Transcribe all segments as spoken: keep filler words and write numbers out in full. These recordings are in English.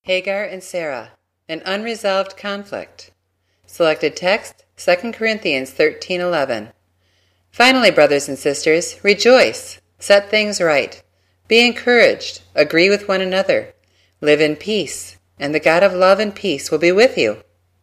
Hagar and Sarah, an unresolved conflict. Selected text, Second Corinthians thirteen eleven. Finally, brothers and sisters, rejoice, set things right, be encouraged, agree with one another, live in peace, and the God of love and peace will be with you.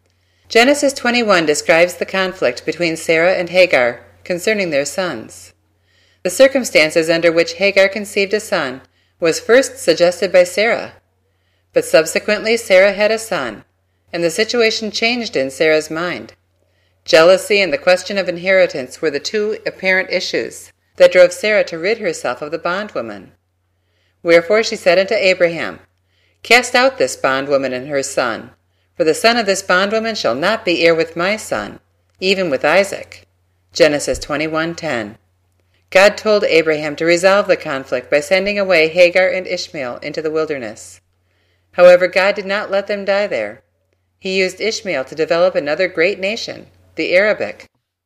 Genesis twenty-one describes the conflict between Sarah and Hagar concerning their sons. The circumstances under which Hagar conceived a son was first suggested by Sarah, but subsequently Sarah had a son, and the situation changed in Sarah's mind. Jealousy and the question of inheritance were the two apparent issues that drove Sarah to rid herself of the bondwoman. Wherefore she said unto Abraham, Cast out this bondwoman and her son, for the son of this bondwoman shall not be heir with my son, even with Isaac. Genesis twenty-one ten. God told Abraham to resolve the conflict by sending away Hagar and Ishmael into the wilderness. However, God did not let them die there. He used Ishmael to develop another great nation, the Arabic.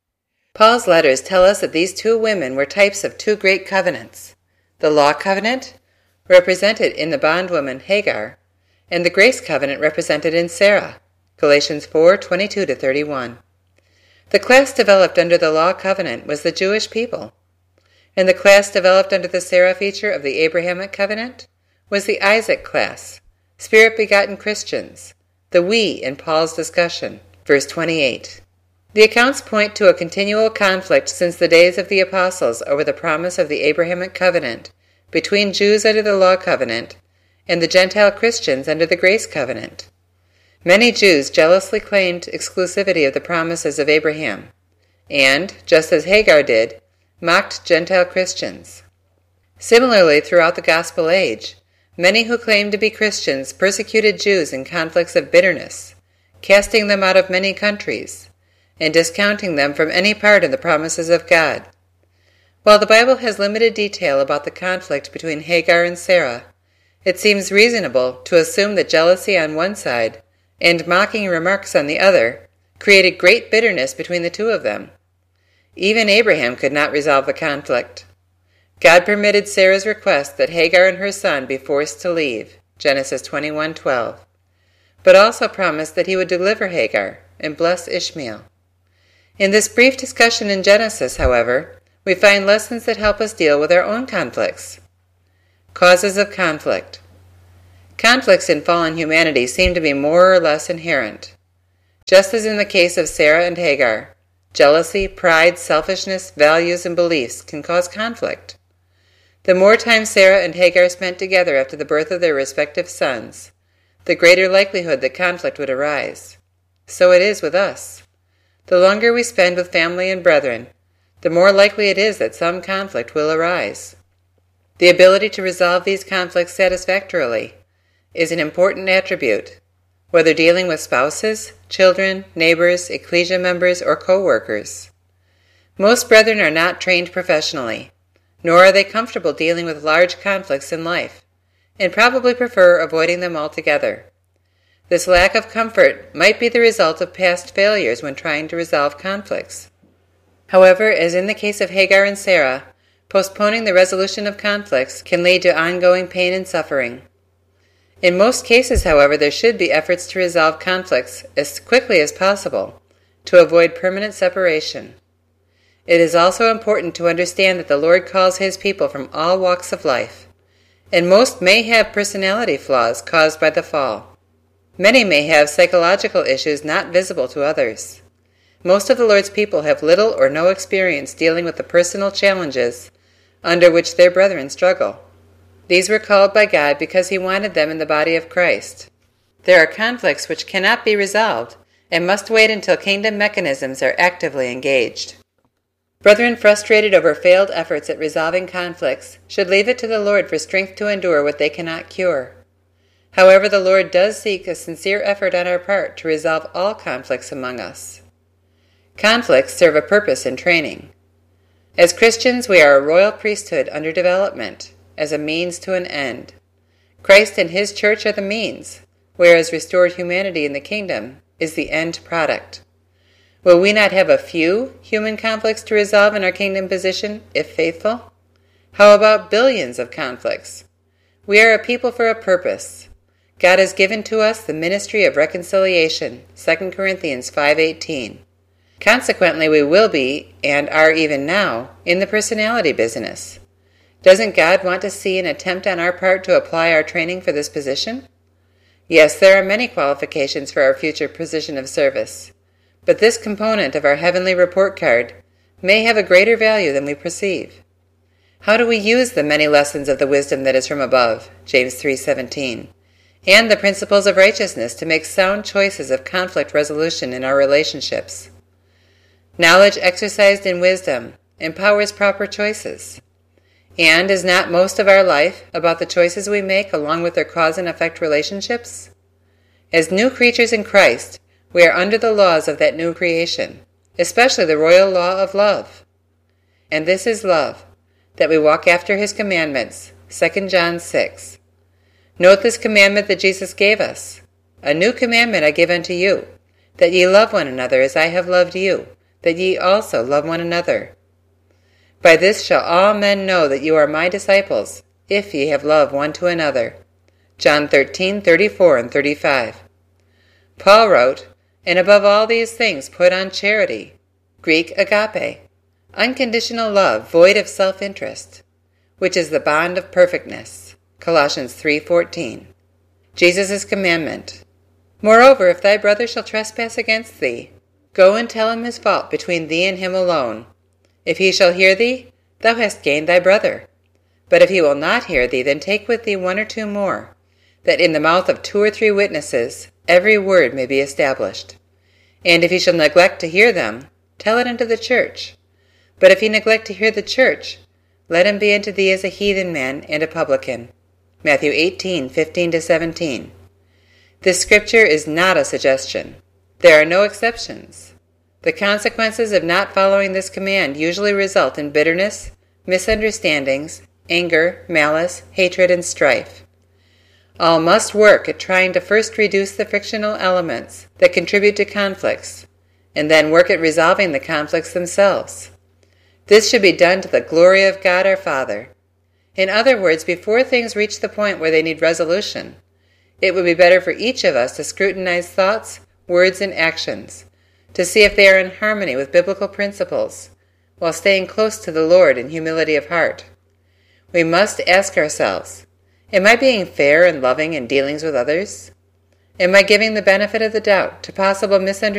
Paul's letters tell us that these two women were types of two great covenants, the law covenant, represented in the bondwoman Hagar, and the grace covenant represented in Sarah, Galatians four twenty-two to thirty-one. The class developed under the law covenant was the Jewish people, and the class developed under the Sarah feature of the Abrahamic covenant was the Isaac class, Spirit-begotten Christians, the we in Paul's discussion, verse twenty-eight. The accounts point to a continual conflict since the days of the apostles over the promise of the Abrahamic covenant between Jews under the law covenant and the Gentile Christians under the grace covenant. Many Jews jealously claimed exclusivity of the promises of Abraham, and, just as Hagar did, mocked Gentile Christians. Similarly, throughout the gospel age, many who claimed to be Christians persecuted Jews in conflicts of bitterness, casting them out of many countries, and discounting them from any part in the promises of God. While the Bible has limited detail about the conflict between Hagar and Sarah, it seems reasonable to assume that jealousy on one side and mocking remarks on the other created great bitterness between the two of them. Even Abraham could not resolve the conflict. God permitted Sarah's request that Hagar and her son be forced to leave, Genesis twenty-one twelve, but also promised that he would deliver Hagar and bless Ishmael. In this brief discussion in Genesis, however, we find lessons that help us deal with our own conflicts. Causes of conflict. Conflicts in fallen humanity seem to be more or less inherent. Just as in the case of Sarah and Hagar, jealousy, pride, selfishness, values, and beliefs can cause conflict. The more time Sarah and Hagar spent together after the birth of their respective sons, the greater likelihood that conflict would arise. So it is with us. The longer we spend with family and brethren, the more likely it is that some conflict will arise. The ability to resolve these conflicts satisfactorily is an important attribute, whether dealing with spouses, children, neighbors, ecclesia members, or co-workers. Most brethren are not trained professionally, nor are they comfortable dealing with large conflicts in life, and probably prefer avoiding them altogether. This lack of comfort might be the result of past failures when trying to resolve conflicts. However, as in the case of Hagar and Sarah, postponing the resolution of conflicts can lead to ongoing pain and suffering. In most cases, however, there should be efforts to resolve conflicts as quickly as possible to avoid permanent separation. It is also important to understand that the Lord calls His people from all walks of life, and most may have personality flaws caused by the fall. Many may have psychological issues not visible to others. Most of the Lord's people have little or no experience dealing with the personal challenges under which their brethren struggle. These were called by God because He wanted them in the body of Christ. There are conflicts which cannot be resolved and must wait until kingdom mechanisms are actively engaged. Brethren frustrated over failed efforts at resolving conflicts should leave it to the Lord for strength to endure what they cannot cure. However, the Lord does seek a sincere effort on our part to resolve all conflicts among us. Conflicts serve a purpose in training. As Christians, we are a royal priesthood under development, as a means to an end. Christ and His church are the means, whereas restored humanity in the kingdom is the end product. Will we not have a few human conflicts to resolve in our kingdom position, if faithful? How about billions of conflicts? We are a people for a purpose. God has given to us the ministry of reconciliation, Second Corinthians five eighteen. Consequently, we will be, and are even now, in the personality business. Doesn't God want to see an attempt on our part to apply our training for this position? Yes, there are many qualifications for our future position of service, but this component of our heavenly report card may have a greater value than we perceive. How do we use the many lessons of the wisdom that is from above, James three seventeen, and the principles of righteousness to make sound choices of conflict resolution in our relationships? Knowledge exercised in wisdom empowers proper choices. And is not most of our life about the choices we make along with their cause and effect relationships? As new creatures in Christ, we are under the laws of that new creation, especially the royal law of love. And this is love, that we walk after his commandments, Second John six. Note this commandment that Jesus gave us. A new commandment I give unto you, that ye love one another as I have loved you, that ye also love one another. By this shall all men know that you are my disciples, if ye have love one to another. John thirteen thirty-four and thirty-five. Paul wrote, and above all these things put on charity, Greek agape, unconditional love void of self-interest, which is the bond of perfectness. Colossians three fourteen. Jesus' commandment. Moreover, if thy brother shall trespass against thee, go and tell him his fault between thee and him alone. If he shall hear thee, thou hast gained thy brother. But if he will not hear thee, then take with thee one or two more, that in the mouth of two or three witnesses every word may be established. And if he shall neglect to hear them, tell it unto the church. But if he neglect to hear the church, let him be unto thee as a heathen man and a publican. Matthew eighteen fifteen to seventeen. This scripture is not a suggestion. There are no exceptions. The consequences of not following this command usually result in bitterness, misunderstandings, anger, malice, hatred, and strife. All must work at trying to first reduce the frictional elements that contribute to conflicts, and then work at resolving the conflicts themselves. This should be done to the glory of God our Father. In other words, before things reach the point where they need resolution, it would be better for each of us to scrutinize thoughts, words, and actions, to see if they are in harmony with biblical principles, while staying close to the Lord in humility of heart. We must ask ourselves, am I being fair and loving in dealings with others? Am I giving the benefit of the doubt to possible misunderstandings